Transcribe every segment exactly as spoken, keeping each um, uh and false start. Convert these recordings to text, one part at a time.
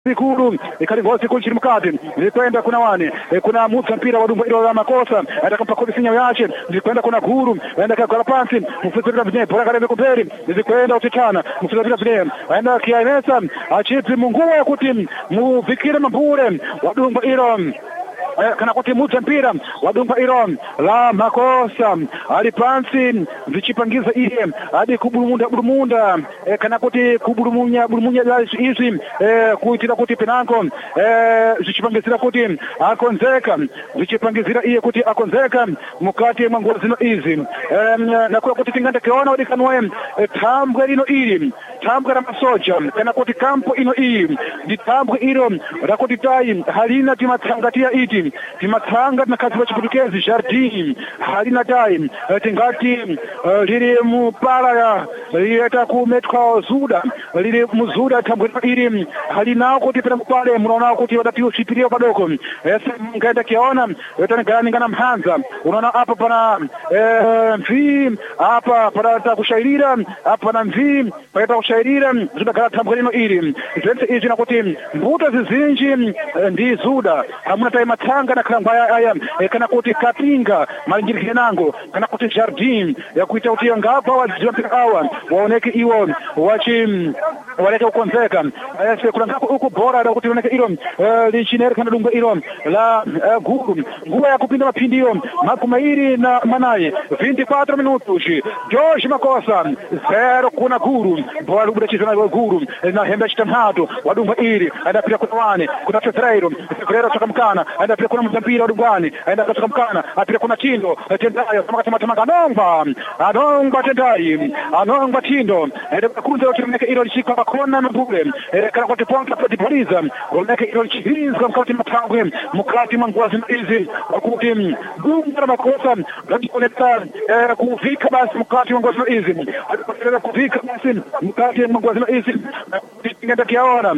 Sikuru ikali ngozi kunchiri mkati nilikwenda kuna wani kuna mutsa mpira wa Dumba ilo la makosa atakampa kodi sinya yache nilikwenda kuna Guru aenda kwa pasi mfuzo bila vile bora kale kuperi nilikwenda utitana mfuzo bila vile aenda kiaenesa achipi munguwe kuti muvikire mambure wa Dumba ilo kana kuti mutsa mpira wa Dumba ilo la makosa alipansi vichipangiza iye hadi kubulumunda bulumunda e, kana kuti kubulumunya bulumunya izi e, kuitira kuti penanko e, vichipangizira kuti akonzeka vichipangizira iye kuti akonzeka mukati mwa ngozi zino izi e, na kwa kuti tinganda kiona wadi kanwe e, tambwe lino ili tambwe la masoja kana kuti kampo ino ili di tambwe ilo la kuti tai halina timatsangatia iti timatsanga na kazi wachiputukezi jardini halina tai tingati uh, lili mupala ya lileta kumetwa zuda lili muzuda tambwe ili halina kuti pera mpale munaona kuti wadati ushipirio padoko ese mkaenda kiona yotanigani ngana mhanza unaona hapa pana eh, mvi hapa pana kushairira hapa pana mvi pana kushairira zuda kala tambwe lino ili zense izi na kuti mbuto zizinji ndi zuda hamuna tai matanga na kalambaya aya kana kuti kapinga malingirike nango kana kuti jardin ya kuita utia ngapa wa mpira awa waoneke iwo wachi waleke ukonzeka ese kuna ngako uko bora da kuti waoneke ilo linchinere kana Dumba ilo la Guru nguwa ya kupinda mapindio makumairi na manaye vinte e quatro minutos Jorge Makosa zero kuna Guru bora ubira chizana wa Guru na hembe chitanhato wa Dumba ili aenda pia kuna wane kuna Ferreiro Ferreiro toka mkana aenda pia kuna Mzambira wa Dugwani aenda kutoka mkana apia kuna Tindo tendayo kama kama kama anongba anongba tendayi anongba Tindo aenda kunze ukimeka ilo lishika bakona na bure kana kwa tiponka kwa tipoliza uleka ilo lichihinza mkati matangwe mukati mangwazi izi wakuti Dumba Makosa ngatikoneka kuvika basi mukati mangwazi izi alipoteleza kuvika basi mukati mangwazi izi ngenda kiaona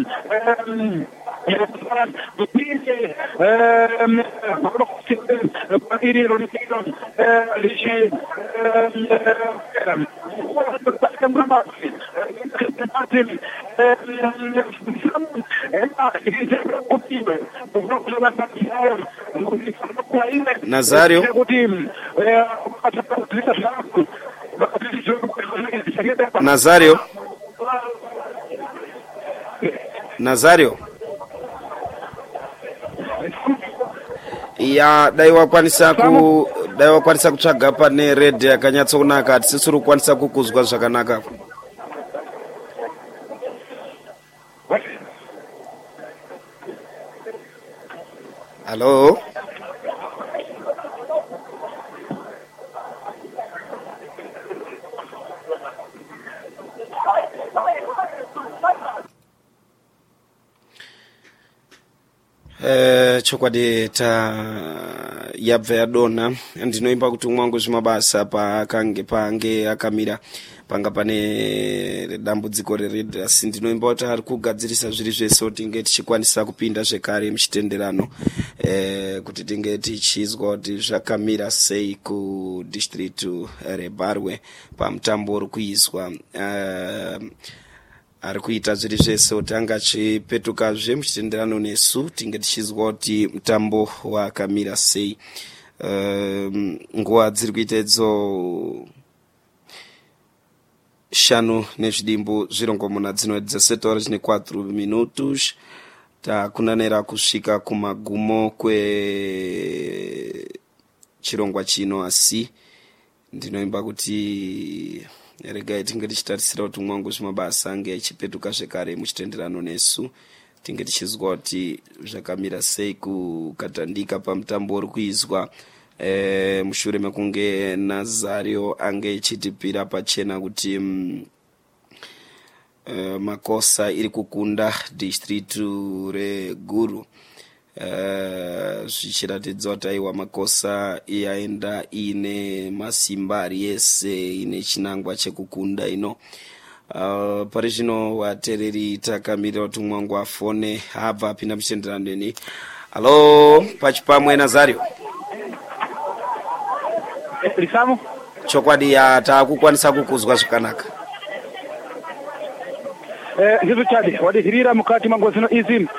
dupinte ehm iri ronitino eh lishi ehm Nazario Nazario Nazario ya daiwa kwanisa ku daiwa kwanisa kutsvaga pane red yakanyatsokunaka tisisiri kukwanisa kukuzwa zvakanaka. Hello Eh, chokwadi ta yabva yadona ndinoimba kuti mwangu zvimabasa pakange pange akamira panga pane dambudziko rered asi ndinoimba kuti ari kugadzirisa zviri zvese kuti tinge tichikwanisa kupinda zvekare muchitenderano eh, kuti tinge tichizwa kuti zvakamira sei ku district reBarwe pamutambo uri kuizwa uh, ari kuita zviri zvese kuti anga chipetuka zve muchitenderano nesu tinge tichizwa kuti mutambo wakamira sei. Um, nguva dziri kuita idzo shanu nezvidimbu zvirongomuna dzinoedza sete horas ne quatro minutos takunanira kusvika kumagumo kwe chirongwa chino asi ndinoimba kuti regai tinge tichitarisira kuti mwangu zvimabasa ange achipetuka zvekare muchitenderano nesu tinge tichizwa kuti zvakamira sei kukatandika pamutambo uri kuizwa e, mushure mekunge Nazario ange ichitipira pachena kuti mm, e, Makosa iri kukunda district reGuru Uh, zvichiratidza kuti aiwa Makosa iaenda ine masimba ari yese ine chinangwa chekukunda ino. Uh, pari zvino vatereri takamirira kuti mwangu afone habva apinda muchitenderano neni. Halo pachipamwe Nazario Lisamo chokwadi ya taakukwanisa kukuzwa zvakanaka. Eh, hizo chadi wadihirira mukati mangozino izi